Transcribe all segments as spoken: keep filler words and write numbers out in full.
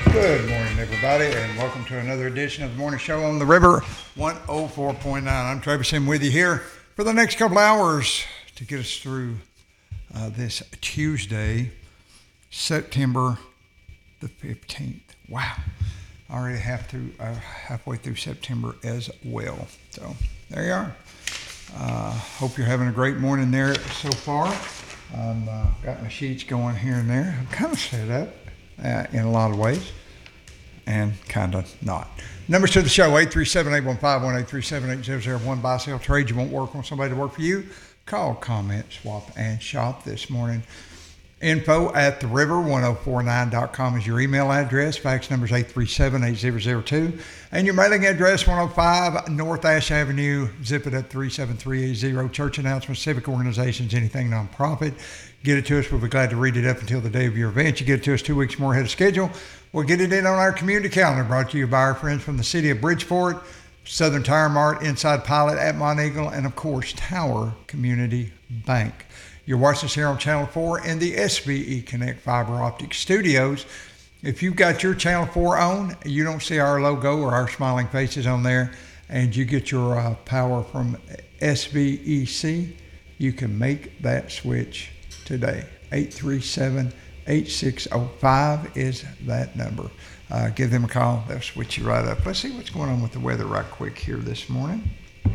Good morning, everybody, and welcome to another edition of the Morning Show on the River one oh four point nine. I'm Travis Sim with you here for the next couple hours to get us through uh, this Tuesday, September the fifteenth. Wow. Already half through, uh, halfway through September as well. So there you are. Uh, hope you're having a great morning there so far. I've uh, got my sheets going here and there. I'm kind of set up uh, in a lot of ways. And kind of not. Numbers to the show, eight three seven, eight one five, one eight three seven, eight zero zero one. Buy, sell, trade. You won't work on somebody to work for you. Call, comment, swap, and shop this morning. Info at the river ten forty-nine dot com is your email address. Fax number is eight three seven, eight zero zero two. And your mailing address, one oh five North Ash Avenue. Zip it at three seven three eight zero. Church announcements, civic organizations, anything nonprofit. Get it to us. We'll be glad to read it up until the day of your event. You get it to us two weeks more ahead of schedule. We'll get it in on our community calendar, brought to you by our friends from the city of Bridgeport, Southern Tire Mart, Inside Pilot at Monteagle, and of course, Tower Community Bank. You're watching us here on Channel four in the S V E Connect Fiber Optic Studios. If you've got your Channel four on, you don't see our logo or our smiling faces on there, and you get your uh, power from S V E C, you can make that switch today. eight three seven, eight six zero five is that number. Uh, give them a call. They'll switch you right up. Let's see what's going on with the weather right quick here this morning.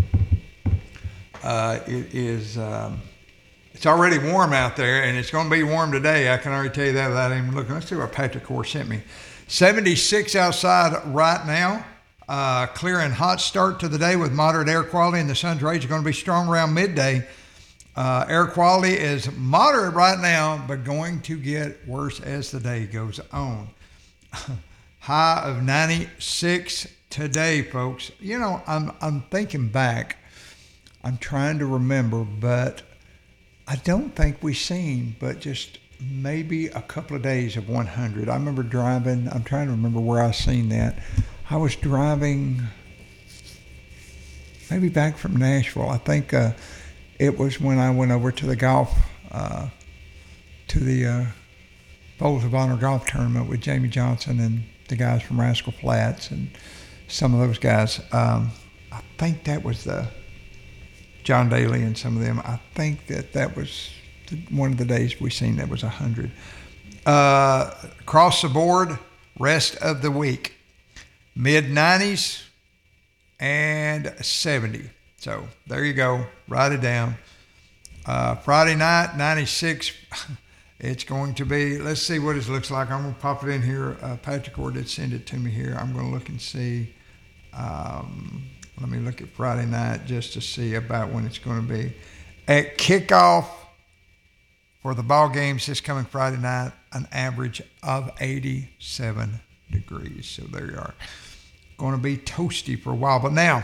Uh, it is... Um, It's already warm out there, and it's going to be warm today. I can already tell you that without even looking. Let's see what Patrick Core sent me. seventy-six outside right now. Uh, clear and hot start to the day with moderate air quality, and the sun's rays are going to be strong around midday. Uh, air quality is moderate right now, but going to get worse as the day goes on. High of ninety-six today, folks. You know, I'm I'm thinking back. I'm trying to remember, but I don't think we've seen, but just maybe a couple of days of one hundred. I remember driving, I'm trying to remember where I seen that. I was driving maybe back from Nashville. I think uh, it was when I went over to the golf, uh, to the uh, Bowls of Honor golf tournament with Jamie Johnson and the guys from Rascal Flats and some of those guys. Um, I think that was the John Daly and some of them. I think that that was the, one of the days we seen that was one hundred. Uh, across the board, rest of the week, mid nineties and seventy. So there you go. Write it down. Uh, Friday night, ninety-six. It's going to be, let's see what it looks like. I'm going to pop it in here. Uh, Patrick Ord did send it to me here. I'm going to look and see. Um, Let me look at Friday night just to see about when it's going to be. At kickoff for the ball games this coming Friday night, an average of eighty-seven degrees. So there you are. Going to be toasty for a while. But now,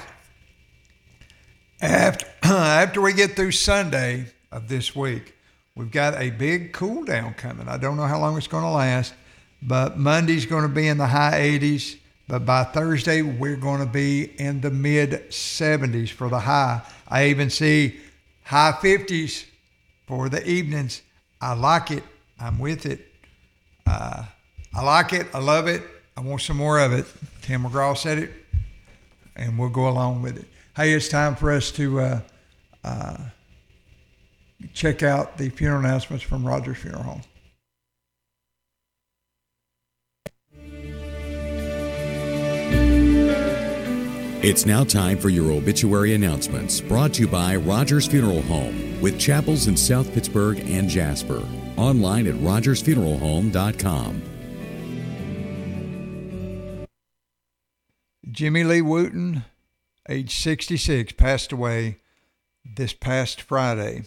after, after we get through Sunday of this week, we've got a big cool down coming. I don't know how long it's going to last, but Monday's going to be in the high eighties. But by Thursday, we're going to be in the mid seventies for the high. I even see high fifties for the evenings. I like it. I'm with it. Uh, I like it. I love it. I want some more of it. Tim McGraw said it, and we'll go along with it. Hey, it's time for us to uh, uh, check out the funeral announcements from Rogers Funeral Home. It's now time for your obituary announcements, brought to you by Rogers Funeral Home, with chapels in South Pittsburgh and Jasper. Online at rogers funeral home dot com. Jimmy Lee Wooten, age sixty-six, passed away this past Friday.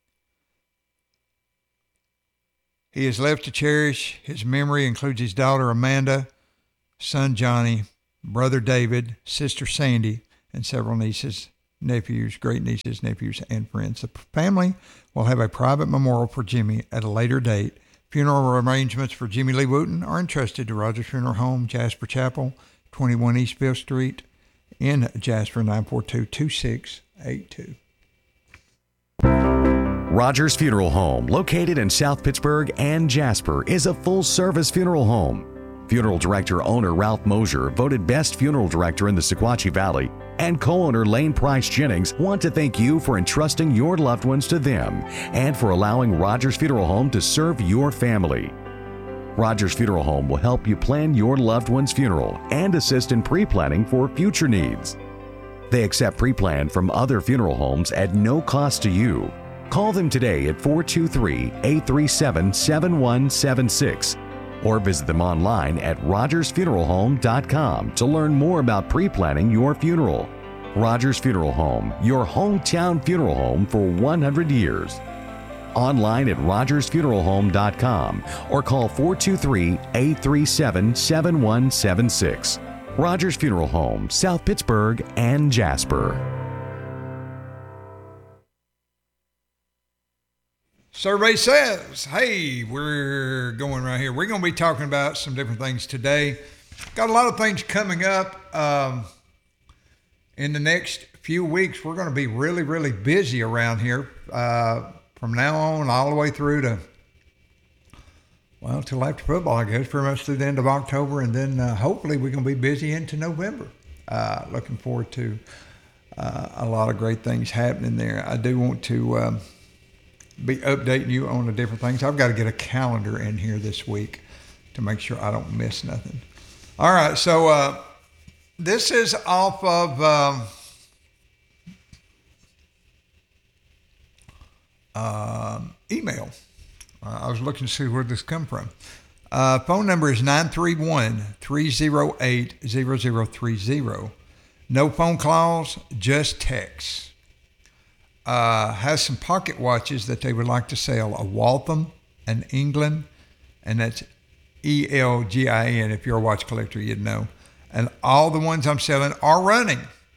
He is left to cherish. His memory includes his daughter Amanda, son Johnny, brother David, sister Sandy, and several nieces, nephews, great nieces, nephews, and friends. The family will have a private memorial for Jimmy at a later date. Funeral arrangements for Jimmy Lee Wooten are entrusted to Rogers Funeral Home, Jasper Chapel, twenty-one East Fifth Street in Jasper, nine four two, two six eight two. Rogers Funeral Home, located in South Pittsburgh and Jasper, is a full-service funeral home. Funeral Director owner Ralph Mosier, voted Best Funeral Director in the Sequatchie Valley, and co-owner Lane Price Jennings want to thank you for entrusting your loved ones to them and for allowing Rogers Funeral Home to serve your family. Rogers Funeral Home will help you plan your loved one's funeral and assist in pre-planning for future needs. They accept pre-plan from other funeral homes at no cost to you. Call them today at four two three, eight three seven, seven one seven six or visit them online at rogers funeral home dot com to learn more about pre-planning your funeral. Rogers Funeral Home, your hometown funeral home for one hundred years. Online at rogers funeral home dot com or call four two three, eight three seven, seven one seven six. Rogers Funeral Home, South Pittsburgh and Jasper. Survey says, hey, we're going right here. We're going to be talking about some different things today. Got a lot of things coming up. Um, in the next few weeks, we're going to be really, really busy around here. Uh, from now on, all the way through to, well, till after football, I guess, pretty much through the end of October. And then uh, hopefully we're going to be busy into November. Uh, looking forward to uh, a lot of great things happening there. I do want to... Um, be updating you on the different things. I've got to get a calendar in here this week to make sure I don't miss nothing. All right, so uh, this is off of um, uh, email. Uh, I was looking to see where this come from. Uh, phone number is nine three one, three oh eight, zero zero three zero. No phone calls, just texts. Uh, has some pocket watches that they would like to sell. A Waltham, an England, and that's E L G I N. If you're a watch collector, you'd know. And all the ones I'm selling are running.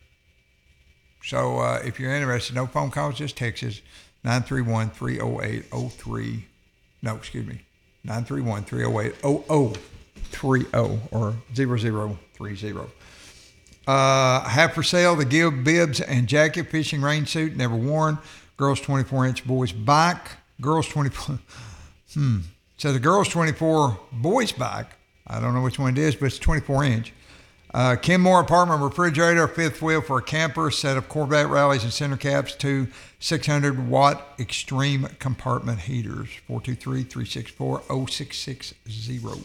So uh, if you're interested, no phone calls, just texts. nine three one, three oh eight, oh three. No, excuse me. nine three one, three oh eight, oh oh three oh or zero zero three zero. Uh, have for sale the Gill bibs and jacket, fishing rain suit, never worn. Girls twenty-four inch, boys bike. Girls twenty-four. Hmm. So the girls twenty-four, boys bike. I don't know which one it is, but it's twenty-four inch. Uh, Kenmore apartment refrigerator, fifth wheel for a camper, set of Corvette rallies and center caps, two six hundred watt extreme compartment heaters. four two three, three six four, oh six six zero.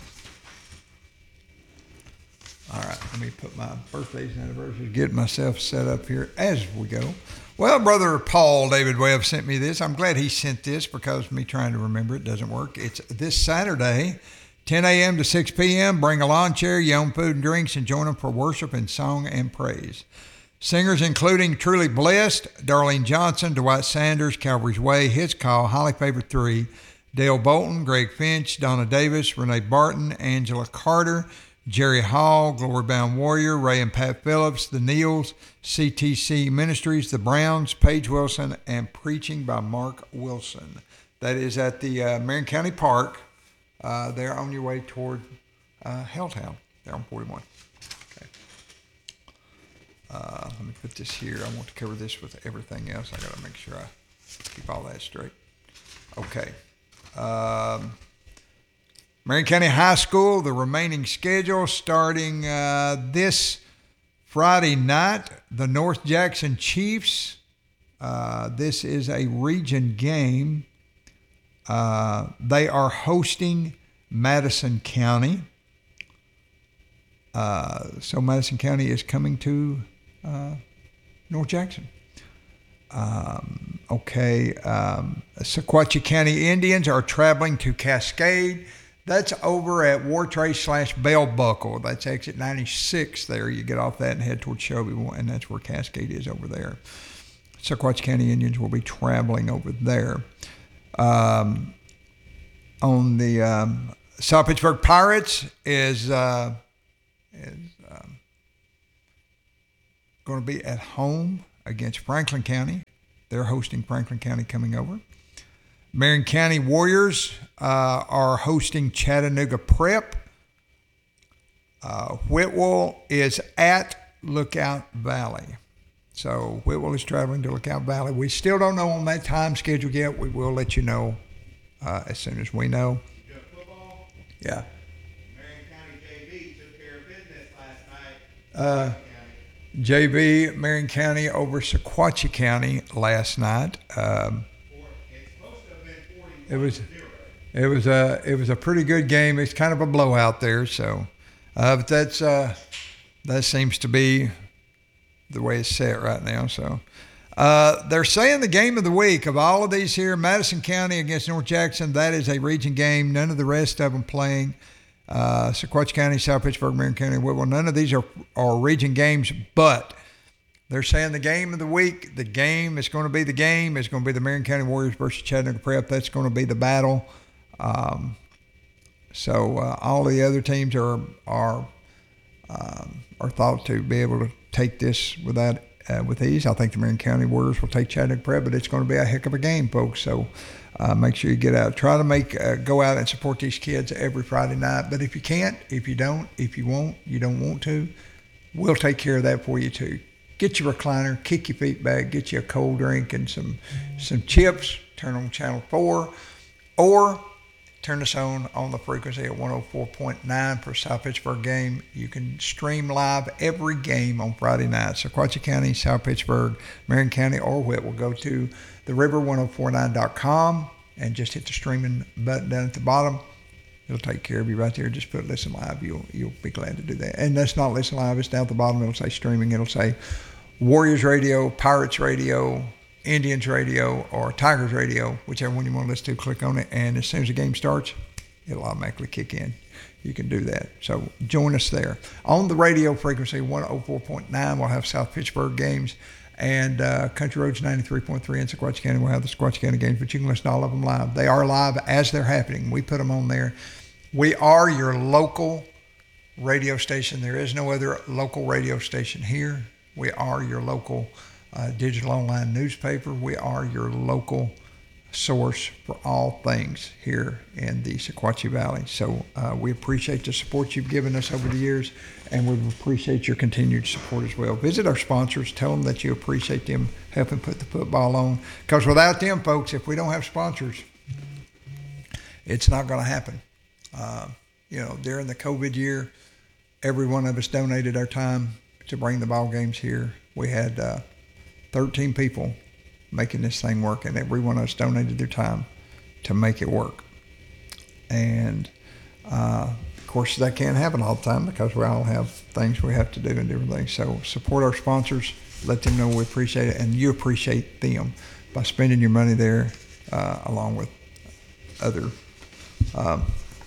All right, let me put my birthdays and anniversaries, get myself set up here as we go. Well, Brother Paul David Webb sent me this. I'm glad he sent this because me trying to remember it doesn't work. It's this Saturday, ten a.m. to six p.m. Bring a lawn chair, your own food and drinks, and join them for worship and song and praise. Singers including Truly Blessed, Darlene Johnson, Dwight Sanders, Calvary's Way, His Call, Highly Favored Three, Dale Bolton, Greg Finch, Donna Davis, Renee Barton, Angela Carter, Jerry Hall, Glory Bound Warrior, Ray and Pat Phillips, The Neals, C T C Ministries, The Browns, Paige Wilson, and Preaching by Mark Wilson. That is at the uh, Marion County Park. Uh, there on your way toward uh, Helltown, there on forty-one. Okay. Uh, let me put this here. I want to cover this with everything else. I got to make sure I keep all that straight. Okay. Um, Marion County High School, the remaining schedule starting uh, this Friday night, the North Jackson Chiefs. Uh, this is a region game. Uh, they are hosting Madison County. Uh, so Madison County is coming to uh, North Jackson. Um, okay. Um, Sequatchie County Indians are traveling to Cascade. That's over at Wartrace slash Bell Buckle. That's exit ninety-six there. You get off that and head towards Shelby, and that's where Cascade is over there. Sequatchie County Indians will be traveling over there. Um, on the um, South Pittsburgh Pirates is, uh, is um, going to be at home against Franklin County. They're hosting Franklin County coming over. Marion County Warriors uh, are hosting Chattanooga Prep. Uh, Whitwell is at Lookout Valley. So Whitwell is traveling to Lookout Valley. We still don't know on that time schedule yet. We will let you know uh, as soon as we know. You got football? Yeah. Marion County Uh, J B Marion County over Sequatchie County last night. Um, it was it was a it was a pretty good game. It's kind of a blowout there, so uh, but that's uh, that seems to be the way it's set right now. So uh, they're saying the game of the week of all of these here, Madison County against North Jackson, that is a region game. None of the rest of them playing. Uh, Sequatchie County, South Pittsburgh, Marion County, Whitwell. None of these are, are region games, but they're saying the game of the week, the game is going to be the game. It's going to be the Marion County Warriors versus Chattanooga Prep. That's going to be the battle. Um, so uh, all the other teams are are um, are thought to be able to take this without uh, with ease. I think the Marion County Warriors will take Chattanooga Prep, but it's going to be a heck of a game, folks. So uh, make sure you get out. Try to make uh, go out and support these kids every Friday night. But if you can't, if you don't, if you won't, you don't want to, we'll take care of that for you too. Get your recliner, kick your feet back, get you a cold drink and some some chips. Turn on channel four, or turn us on on the frequency at one oh four point nine for South Pittsburgh game. You can stream live every game on Friday night. So Sequatchie County, South Pittsburgh, Marion County, or Whitwell. Go to the river ten forty-nine dot com and just hit the streaming button down at the bottom. It'll take care of you right there. Just put listen live. You'll you'll be glad to do that. And that's not listen live. It's down at the bottom. It'll say streaming. It'll say Warriors Radio, Pirates Radio, Indians Radio, or Tigers Radio, whichever one you want to listen to. Click on it, and as soon as the game starts, it'll automatically kick in. You can do that. So join us there. On the radio frequency, one oh four point nine, we'll have South Pittsburgh games. And uh, Country Roads ninety-three point three in Sequatchie County. We'll have the Sequatchie County games, but you can listen to all of them live. They are live as they're happening. We put them on there. We are your local radio station. There is no other local radio station here. We are your local uh, digital online newspaper. We are your local source for all things here in the Sequatchie Valley. So uh, we appreciate the support you've given us over the years, and we appreciate your continued support as well. Visit our sponsors. Tell them that you appreciate them helping put the football on. Because without them, folks, if we don't have sponsors, it's not going to happen. Uh, you know, during the COVID year, every one of us donated our time to bring the ball games here. We had uh, thirteen people making this thing work, and every one of us donated their time to make it work. And uh, of course, that can't happen all the time because we all have things we have to do and different things. So support our sponsors, let them know we appreciate it, and you appreciate them by spending your money there uh, along with other, um,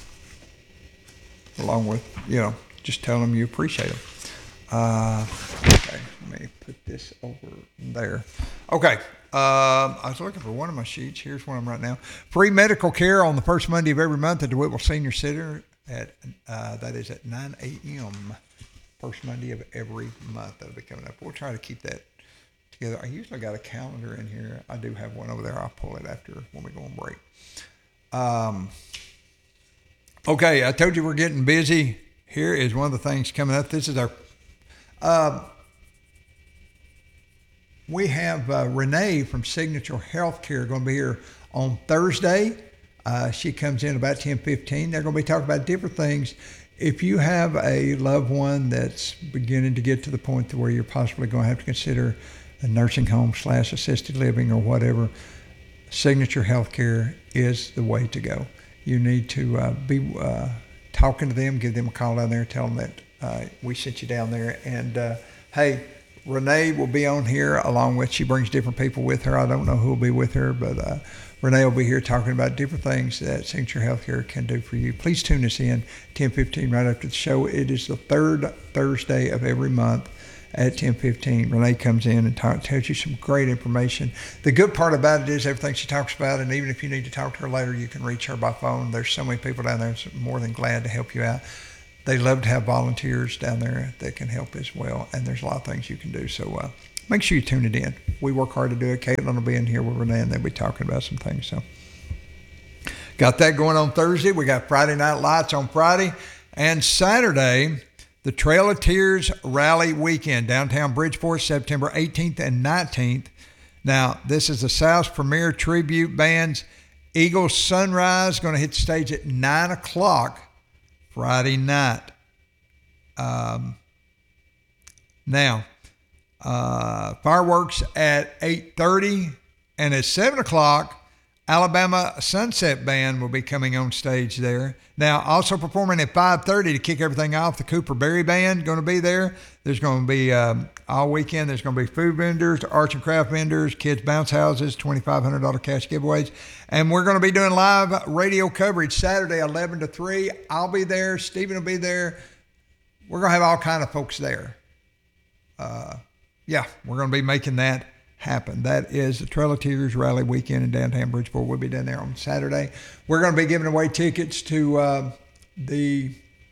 along with, you know, just tell them you appreciate them. Uh, okay, let me put this over there. Okay. Um, I was looking for one of my sheets. Here's one of them right now. Free medical care on the first Monday of every month at the Whitwell Senior Center. At uh, that is at nine a.m. First Monday of every month. That'll be coming up. We'll try to keep that together. I usually got a calendar in here. I do have one over there. I'll pull it after when we go on break. Um, okay, I told you we're getting busy. Here is one of the things coming up. This is our. Uh, We have uh, Renee from Signature Healthcare going to be here on Thursday. Uh, she comes in about ten fifteen. They're going to be talking about different things. If you have a loved one that's beginning to get to the point to where you're possibly going to have to consider a nursing home slash assisted living or whatever, Signature Healthcare is the way to go. You need to uh, be uh, talking to them, give them a call down there, tell them that uh, we sent you down there. And, uh, hey, Renee will be on here along with, she brings different people with her. I don't know who will be with her, but uh, Renee will be here talking about different things that Signature Healthcare can do for you. Please tune us in ten fifteen right after the show. It is the third Thursday of every month at ten fifteen. Renee comes in and talk, tells you some great information. The good part about it is everything she talks about, and even if you need to talk to her later, you can reach her by phone. There's so many people down there that's more than glad to help you out. They love to have volunteers down there that can help as well, and there's a lot of things you can do. So uh, make sure you tune it in. We work hard to do it. Caitlin will be in here with Renee, and they'll be talking about some things. So got that going on Thursday. We got Friday Night Lights on Friday, and Saturday, the Trail of Tears Rally Weekend, downtown Bridgeport, September eighteenth and nineteenth. Now, this is the South's premier tribute bands. Eagles Sunrise going to hit the stage at nine o'clock Friday night. Um, Now, uh, fireworks at eight thirty, and at seven o'clock, Alabama Sunset Band will be coming on stage there. Now, also performing at five thirty to kick everything off, the Cooper Berry Band going to be there. There's going to be, um, all weekend, there's going to be food vendors, arts and craft vendors, kids' bounce houses, twenty-five hundred dollars cash giveaways. And we're going to be doing live radio coverage Saturday, eleven to three. I'll be there. Stephen will be there. We're going to have all kind of folks there. Uh, yeah, we're going to be making that happen. That is the Trail of Tears Rally Weekend in downtown Bridgeport. We'll be down there on Saturday. We're going to be giving away tickets to uh, the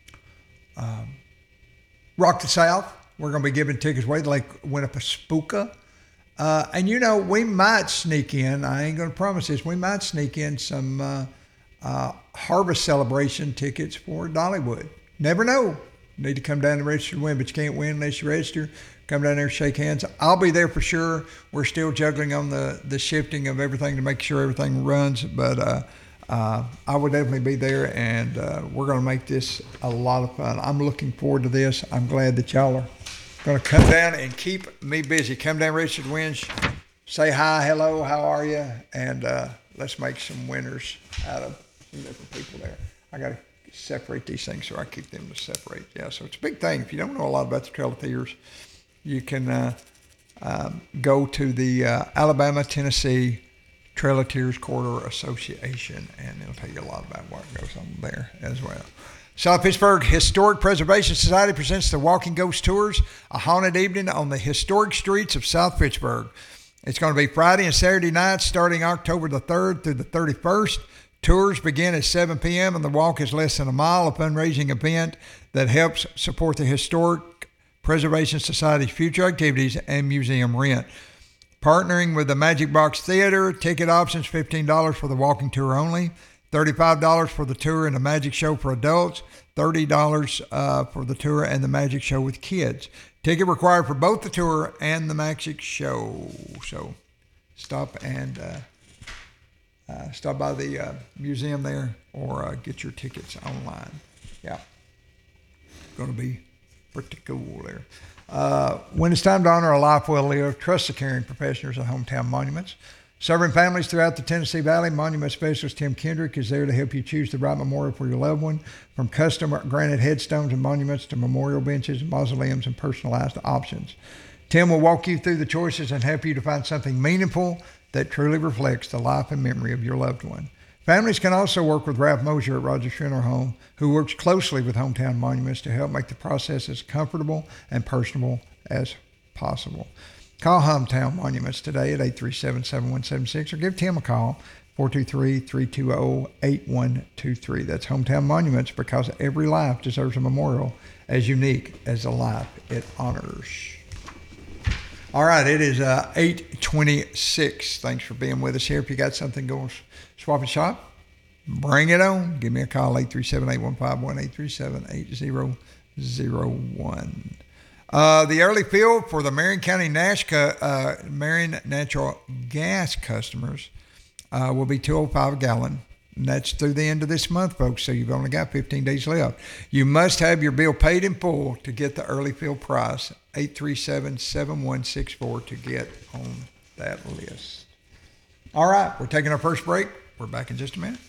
um, Rock the South. We're going to be giving tickets away to Lake Winnipesaukee. Uh, and, you know, we might sneak in, I ain't going to promise this, we might sneak in some uh, uh, Harvest Celebration tickets for Dollywood. Never know. Need to come down and register to win, but you can't win unless you register. Come down there and shake hands. I'll be there for sure. We're still juggling on the, the shifting of everything to make sure everything runs, but uh, uh, I will definitely be there, and uh, we're going to make this a lot of fun. I'm looking forward to this. I'm glad that y'all are going to come down and keep me busy. Come down, Richard Wins. Say hi, hello, how are you? And uh, let's make some winners out of some different people there. I got to separate these things so I keep them to separate. Yeah, so it's a big thing. If you don't know a lot about the Trail of Tears, you can uh, um, go to the uh, Alabama, Tennessee Trail of Tears Corridor Association, and it'll tell you a lot about what goes on there as well. South Pittsburgh Historic Preservation Society presents the Walking Ghost Tours, a haunted evening on the historic streets of South Pittsburgh. It's going to be Friday and Saturday nights starting October the third through the thirty-first. Tours begin at seven p.m. and the walk is less than a mile, a fundraising event that helps support the Historic Preservation Society's future activities and museum rent. Partnering with the Magic Box Theater, ticket options fifteen dollars for the walking tour only. thirty-five dollars for the tour and the magic show for adults, thirty dollars uh, for the tour and the magic show with kids. Ticket required for both the tour and the magic show. So stop and uh, uh, stop by the uh, museum there, or uh, get your tickets online. Yeah, going to be pretty cool there. Uh, when it's time to honor a life well lived, trust the caring professionals at Hometown Monuments. Serving families throughout the Tennessee Valley, Monument Specialist Tim Kendrick is there to help you choose the right memorial for your loved one. From custom granite headstones and monuments to memorial benches, mausoleums, and personalized options. Tim will walk you through the choices and help you to find something meaningful that truly reflects the life and memory of your loved one. Families can also work with Ralph Mosier at Rogers Funeral Home, who works closely with Hometown Monuments to help make the process as comfortable and personable as possible. Call Hometown Monuments today at eight three seven, seven one seven six or give Tim a call, four two three, three two zero, eight one two three. That's Hometown Monuments, because every life deserves a memorial as unique as the life it honors. All right, it is uh, eight twenty-six. Thanks for being with us here. If you got something going swap and shop, bring it on. Give me a call, eight three seven, eight one five one, eight three seven, eight zero zero one. Uh, the early fill for the Marion County Nash, uh, Marion Natural Gas customers uh, will be two oh five a gallon. And that's through the end of this month, folks, so you've only got fifteen days left. You must have your bill paid in full to get the early fill price, eight three seven, seven one six four, to get on that list. All right, we're taking our first break. We're back in just a minute.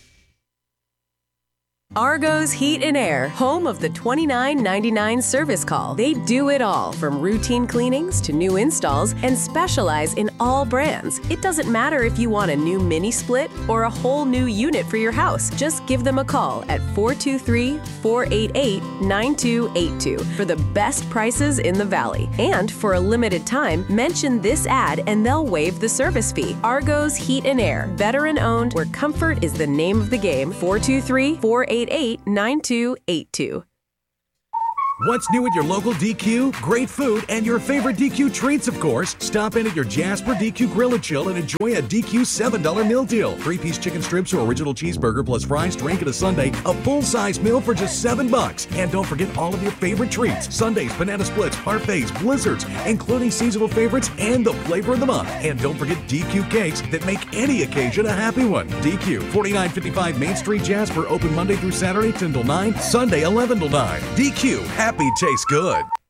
Argo's Heat and Air, home of the twenty-nine ninety-nine service call. They do it all, from routine cleanings to new installs, and specialize in all brands. It doesn't matter if you want a new mini split or a whole new unit for your house. Just give them a call at four two three, four eight eight, nine two eight two for the best prices in the Valley. And for a limited time, mention this ad and they'll waive the service fee. Argo's Heat and Air, veteran owned, where comfort is the name of the game. four two three, four eight eight, nine two eight two. What's new at your local D Q? Great food and your favorite D Q treats, of course. Stop in at your Jasper D Q Grill and Chill and enjoy a D Q seven dollar meal deal. Three-piece chicken strips or original cheeseburger plus fries, drink, and a sundae. A full-size meal for just seven bucks. And don't forget all of your favorite treats. Sundaes, banana splits, parfaits, blizzards, including seasonal favorites and the flavor of the month. And don't forget D Q cakes that make any occasion a happy one. D Q, forty-nine fifty-five Main Street, Jasper, open Monday through Saturday ten till nine, Sunday eleven till nine. D Q, happy tastes good.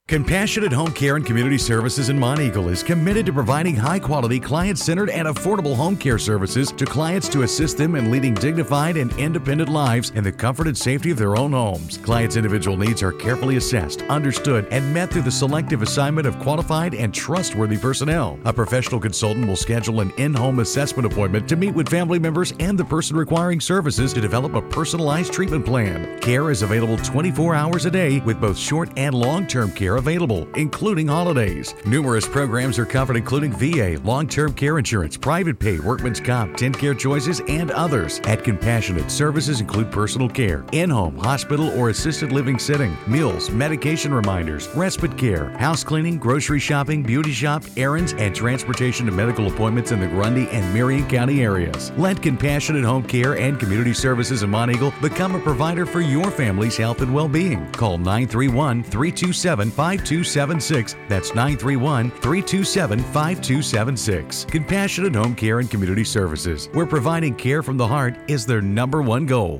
Compassionate Home Care and Community Services in Monteagle is committed to providing high-quality, client-centered, and affordable home care services to clients to assist them in leading dignified and independent lives in the comfort and safety of their own homes. Clients' individual needs are carefully assessed, understood, and met through the selective assignment of qualified and trustworthy personnel. A professional consultant will schedule an in-home assessment appointment to meet with family members and the person requiring services to develop a personalized treatment plan. Care is available twenty-four hours a day with both short and long-term care available, including holidays. Numerous programs are covered, including V A, long-term care insurance, private pay, workman's comp, TennCare Choices, and others. At Compassionate, services include personal care, in-home, hospital, or assisted living sitting, meals, medication reminders, respite care, house cleaning, grocery shopping, beauty shop, errands, and transportation to medical appointments in the Grundy and Marion County areas. Let Compassionate Home Care and Community Services in Monteagle become a provider for your family's health and well-being. Call nine three one, three two seven, five two seven six. That's nine three one, three two seven, five two seven six. Compassionate Home Care and Community Services, where providing care from the heart is their number one goal.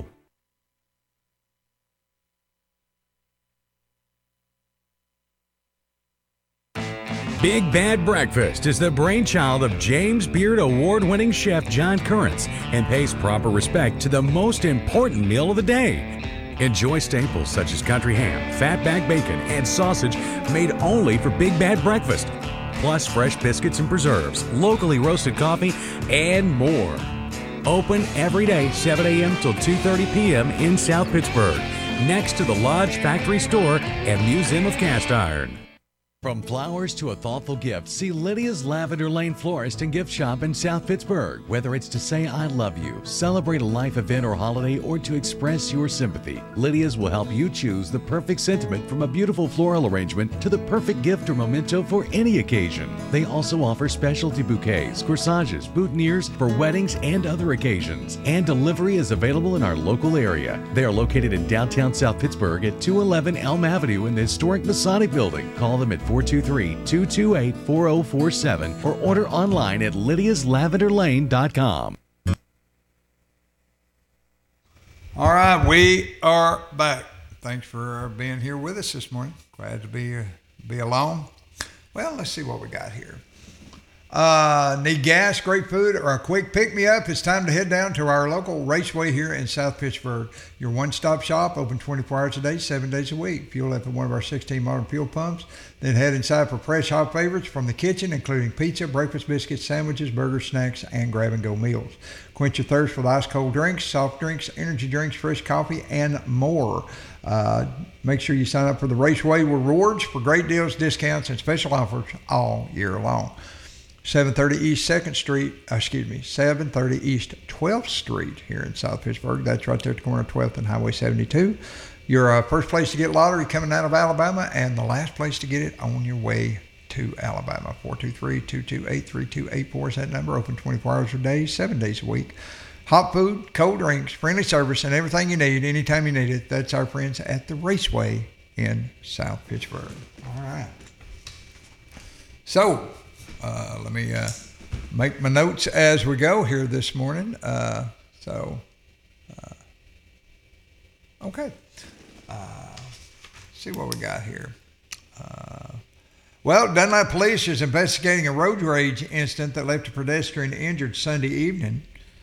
Big Bad Breakfast is the brainchild of James Beard Award-winning chef John Currents and pays proper respect to the most important meal of the day. Enjoy staples such as country ham, fatback bacon, and sausage made only for Big Bad Breakfast, plus fresh biscuits and preserves, locally roasted coffee, and more. Open every day, seven a.m. till two thirty p.m. in South Pittsburgh, next to the Lodge Factory Store and Museum of Cast Iron. From flowers to a thoughtful gift, see Lydia's Lavender Lane Florist and Gift Shop in South Pittsburgh. Whether it's to say I love you, celebrate a life event or holiday, or to express your sympathy, Lydia's will help you choose the perfect sentiment, from a beautiful floral arrangement to the perfect gift or memento for any occasion. They also offer specialty bouquets, corsages, boutonnieres for weddings and other occasions. And delivery is available in our local area. They are located in downtown South Pittsburgh at two eleven Elm Avenue in the historic Masonic Building. Call them at four two three, two two eight, four oh four seven or order online at lydias lavender lane dot com. All right, we are back. Thanks for being here with us this morning. Glad to be, uh, be along. Well, let's see what we got here. Uh, need gas, great food, or a quick pick-me-up? It's time to head down to our local Raceway here in South Pittsburgh. Your one-stop shop, open twenty-four hours a day, seven days a week. Fuel up at one of our sixteen modern fuel pumps. Then head inside for fresh hot favorites from the kitchen, including pizza, breakfast biscuits, sandwiches, burgers, snacks, and grab-and-go meals. Quench your thirst with ice-cold drinks, soft drinks, energy drinks, fresh coffee, and more. Uh, make sure you sign up for the Raceway Rewards for great deals, discounts, and special offers all year long. seven thirty East second Street, uh, excuse me, seven thirty East twelfth Street here in South Pittsburgh. That's right there at the corner of twelfth and Highway seventy-two. Your uh, first place to get lottery coming out of Alabama, and the last place to get it on your way to Alabama. four two three, two two eight, three two eight four is that number. Open twenty-four hours a day, seven days a week. Hot food, cold drinks, friendly service, and everything you need anytime you need it. That's our friends at the Raceway in South Pittsburgh. All right. So, Uh, let me uh, make my notes as we go here this morning. Uh, so, uh, okay. Uh, see what we got here. Uh, well, Dunlap Police is investigating a road rage incident that left a pedestrian injured Sunday evening.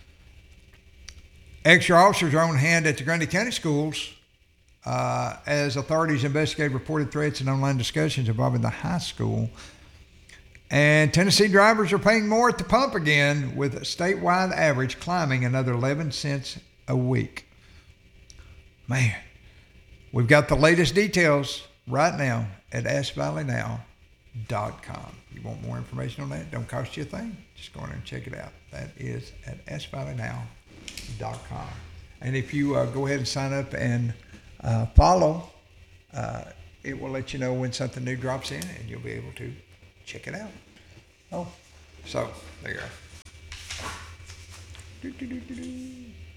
Extra officers are on hand at the Grundy County Schools uh, as authorities investigate reported threats and online discussions involving the high school. And Tennessee drivers are paying more at the pump again, with a statewide average climbing another eleven cents a week. Man, we've got the latest details right now at s valley now dot com. You want more information on that? Don't cost you a thing. Just go in there and check it out. That is at s valley now dot com. And if you uh, go ahead and sign up and uh, follow, uh, it will let you know when something new drops in, and you'll be able to check it out. Oh, so there you are. Do, do, do, do, do.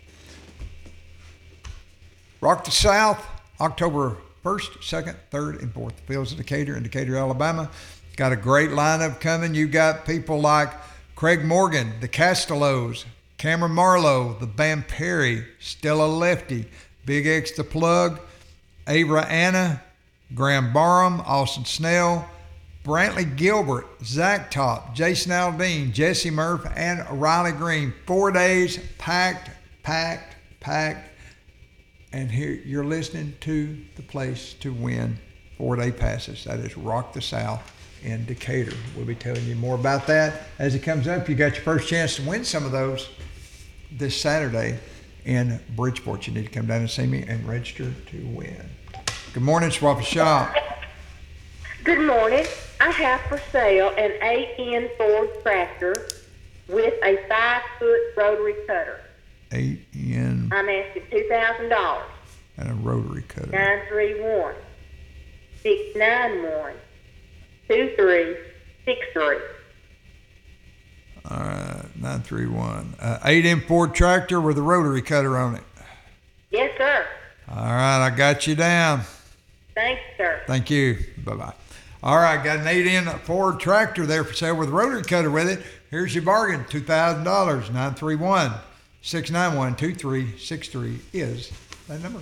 Rock the South, October first, second, third, and fourth. The Fields of Decatur in Decatur, Alabama. Got a great lineup coming. You got people like Craig Morgan, the Castellos, Cameron Marlowe, the Bam Perry, Stella Lefty, Big X the Plug, Avra Anna, Graham Barham, Austin Snell, Brantley Gilbert, Zach Top, Jason Aldean, Jesse Murph, and Riley Green. Four days, packed, packed, packed. And here you're listening to the place to win four-day passes. That is Rock the South in Decatur. We'll be telling you more about that as it comes up. You got your first chance to win some of those this Saturday in Bridgeport. You need to come down and see me and register to win. Good morning, Swap and Shop. Good morning. I have for sale an eight N Ford tractor with a five-foot rotary cutter. eight N. I'm asking two thousand dollars. And a rotary cutter. nine three one, six nine one, two three six three. All right, nine three one. Uh, eight N Ford tractor with a rotary cutter on it. Yes, sir. All right, I got you down. Thanks, sir. Thank you. Bye-bye. All right, got an eight N Ford tractor there for sale with a rotary cutter with it. Here's your bargain, two thousand dollars, nine three one, six nine one, two three six three is that number.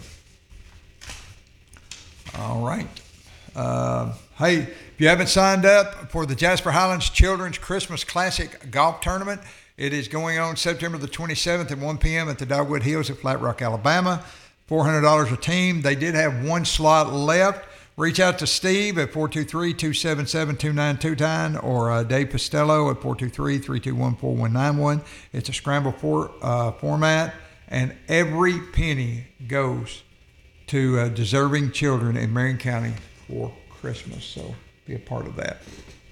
All right. Uh, hey, if you haven't signed up for the Jasper Highlands Children's Christmas Classic Golf Tournament, it is going on September the twenty-seventh at one p.m. at the Dogwood Hills at Flat Rock, Alabama. four hundred dollars a team. They did have one slot left. Reach out to Steve at four two three, two seven seven, two nine two nine or uh, Dave Costello at four two three, three two one, four one nine one. It's a scramble for, uh, format, and every penny goes to uh, deserving children in Marion County for Christmas. So be a part of that.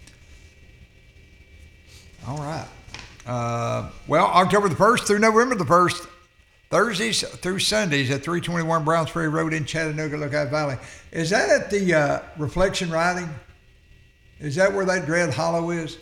All right. Uh, well, October the first through November the first, Thursdays through Sundays at three twenty-one Browns Ferry Road in Chattanooga, Lookout Valley. Is that at the uh, Reflection Riding? Is that where that Dread Hollow is?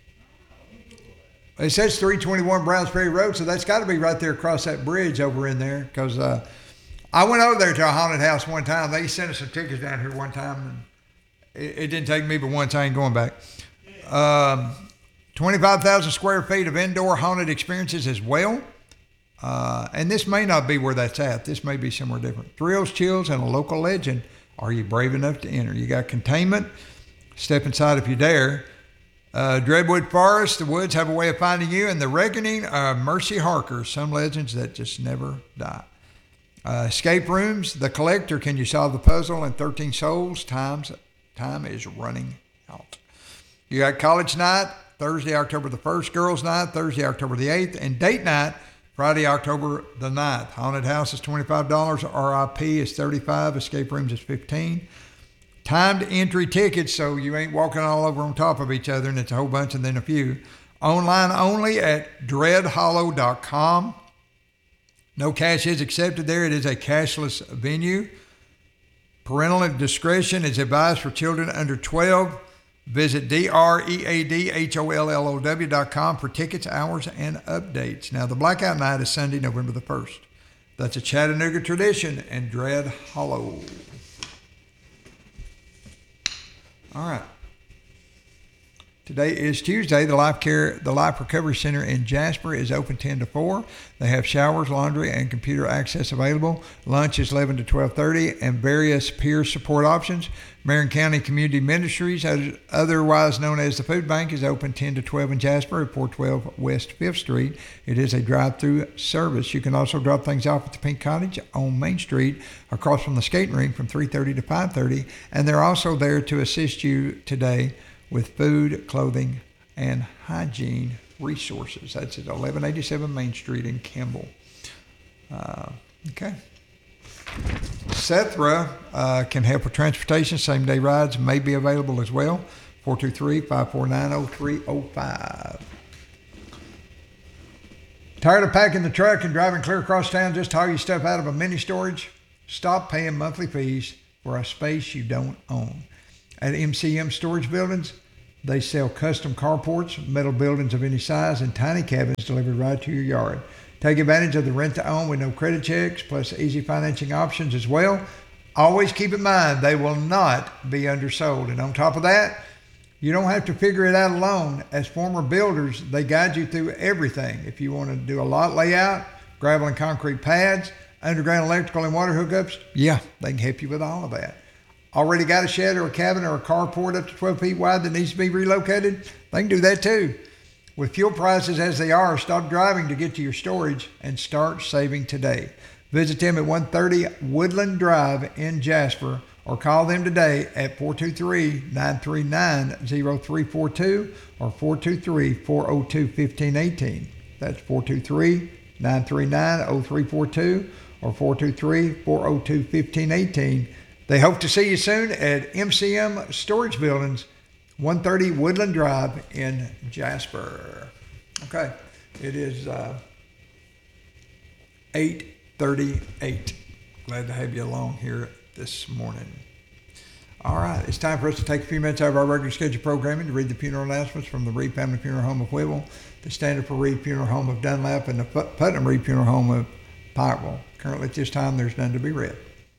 It says three twenty-one Browns Ferry Road, so that's got to be right there across that bridge over in there. Because uh, I went over there to a haunted house one time. They sent us some tickets down here one time, and it, it didn't take me but one time going back. Um, twenty-five thousand square feet of indoor haunted experiences as well. Uh, and this may not be where that's at. This may be somewhere different. Thrills, chills, and a local legend. Are you brave enough to enter? You got containment. Step inside if you dare. Uh, Dreadwood Forest, the woods have a way of finding you. And the reckoning of Mercy Harker, some legends that just never die. Uh, escape rooms, the collector, can you solve the puzzle? And thirteen souls, times, time is running out. You got college night, Thursday, October the first, girls night, Thursday, October the eighth, and date night, Friday, October the ninth. Haunted house is twenty-five dollars. R I P is thirty-five dollars. Escape rooms is fifteen dollars. Timed entry tickets, so you ain't walking all over on top of each other, and it's a whole bunch and then a few. Online only at dread hollow dot com. No cash is accepted there. It is a cashless venue. Parental discretion is advised for children under twelve. Visit D R E A D H O L L O W dot com for tickets, hours, and updates. Now, the Blackout Night is Sunday, November the first. That's a Chattanooga tradition and Dread Hollow. All right. Today is Tuesday. The Life Care, the Life Recovery Center in Jasper is open ten to four. They have showers, laundry, and computer access available. Lunch is eleven to twelve thirty, and various peer support options. Marion County Community Ministries, otherwise known as the Food Bank, is open ten to twelve in Jasper at four twelve West fifth Street. It is a drive-through service. You can also drop things off at the Pink Cottage on Main Street across from the skating rink from three thirty to five thirty, and they're also there to assist you today with food, clothing, and hygiene resources. That's at eleven eighty-seven Main Street in Campbell. Uh, okay. Sethra uh, can help with transportation. Same-day rides may be available as well. four two three, five four nine, oh three oh five. Tired of packing the truck and driving clear across town just to haul your stuff out of a mini storage? Stop paying monthly fees for a space you don't own. At M C M Storage Buildings, they sell custom carports, metal buildings of any size, and tiny cabins delivered right to your yard. Take advantage of the rent-to-own with no credit checks, plus easy financing options as well. Always keep in mind, they will not be undersold. And on top of that, you don't have to figure it out alone. As former builders, they guide you through everything. If you want to do a lot layout, gravel and concrete pads, underground electrical and water hookups, yeah, they can help you with all of that. already got a shed or a cabin or a carport up to twelve feet wide that needs to be relocated, they can do that too. With fuel prices as they are, stop driving to get to your storage and start saving today. Visit them at one thirty Woodland Drive in Jasper or call them today at four two three, nine three nine, zero three four two or four two three, four oh two, one five one eight. That's four two three, nine three nine, zero three four two or four two three, four oh two, one five one eight. They hope to see you soon at M C M Storage Buildings, one thirty Woodland Drive in Jasper. Okay, it is uh, eight thirty-eight. Glad to have you along here this morning. All right, it's time for us to take a few minutes out of our regular scheduled programming to read the funeral announcements from the Reed Family Funeral Home of Whitwell, the Standard for Reed Funeral Home of Dunlap, and the Putnam Reed Funeral Home of Pikeville. Currently at this time, there's none to be read.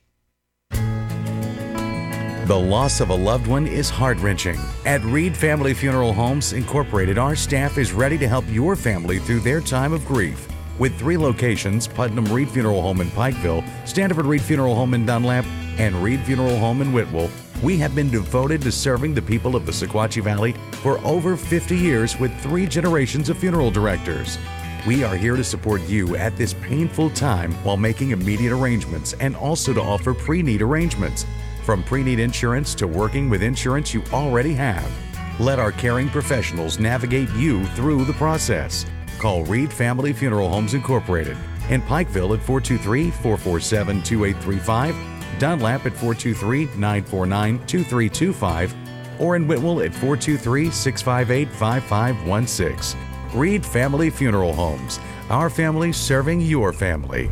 The loss of a loved one is heart-wrenching. At Reed Family Funeral Homes Incorporated, our staff is ready to help your family through their time of grief. With three locations, Putnam Reed Funeral Home in Pikeville, Standiford Reed Funeral Home in Dunlap, and Reed Funeral Home in Whitwell, we have been devoted to serving the people of the Sequatchie Valley for over fifty years with three generations of funeral directors. We are here to support you at this painful time while making immediate arrangements and also to offer pre-need arrangements. From pre-need insurance to working with insurance you already have. Let our caring professionals navigate you through the process. Call Reed Family Funeral Homes Incorporated in Pikeville at four two three, four four seven, two eight three five, Dunlap at four two three, nine four nine, two three two five, or in Whitwell at four two three, six five eight, five five one six. Reed Family Funeral Homes. Our family serving your family.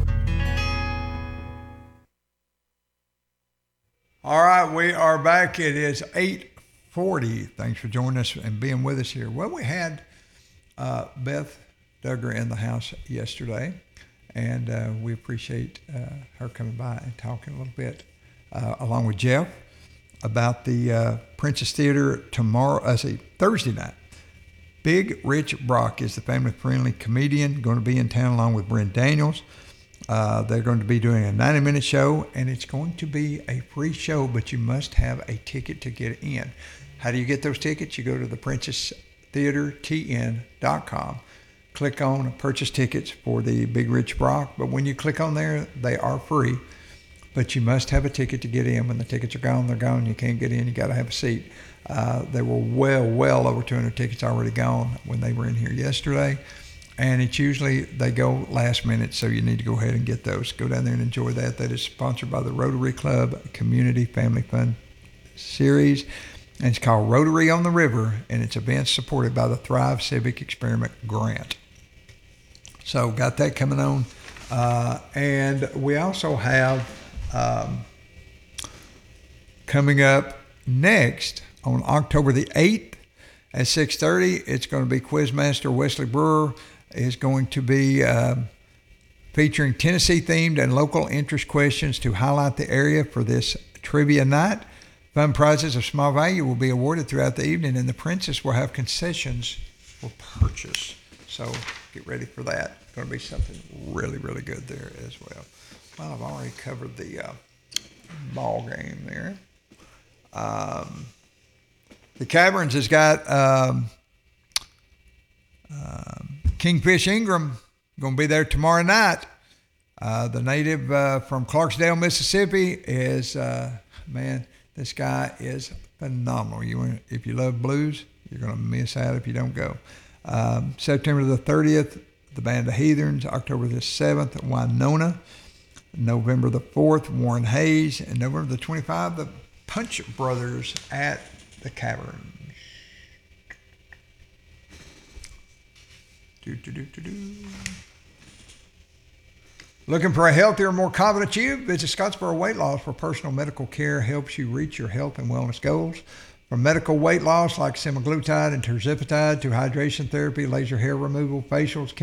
All right, we are back. It is eight forty. Thanks for joining us and being with us here. Well, we had uh, Beth Duggar in the house yesterday, and uh, we appreciate uh, her coming by and talking a little bit, uh, along with Jeff, about the uh, Princess Theater tomorrow, I uh, say Thursday night. Big Rich Brock is the family-friendly comedian going to be in town along with Brent Daniels. Uh, they're going to be doing a ninety-minute show, and it's going to be a free show, but you must have a ticket to get in. How do you get those tickets? You go to the princess theater t n dot com, click on purchase tickets for the Big Rich Brock, but when you click on there, they are free, but you must have a ticket to get in. When the tickets are gone, they're gone. You can't get in. You got to have a seat. Uh, there were well, well over two hundred tickets already gone when they were in here yesterday. And it's usually, they go last minute, so you need to go ahead and get those. Go down there and enjoy that. That is sponsored by the Rotary Club Community Family Fun Series. And it's called Rotary on the River, and it's events supported by the Thrive Civic Experiment Grant. So got that coming on. Uh, and we also have um, coming up next on October the eighth at six thirty, it's going to be Quizmaster Wesley Brewer is going to be uh, featuring Tennessee-themed and local interest questions to highlight the area for this trivia night. Fun prizes of small value will be awarded throughout the evening, and the Princess will have concessions for purchase. So get ready for that. It's going to be something really, really good there as well. Well, I've already covered the uh, ball game there. Um, the Caverns has got um, um, Kingfish Ingram going to be there tomorrow night. Uh, the native uh, from Clarksdale, Mississippi is, uh, man, this guy is phenomenal. You, if you love blues, you're going to miss out if you don't go. Um, September the thirtieth, the Band of Heathens. October the seventh, Winona. November the fourth, Warren Hayes. And November the twenty-fifth, the Punch Brothers at the Cavern. Do, do, do, do, do. Looking for a healthier, more confident you? Visit Scottsboro Weight Loss for personal medical care helps you reach your health and wellness goals. From medical weight loss like semaglutide and tirzepatide to hydration therapy, laser hair removal, facials,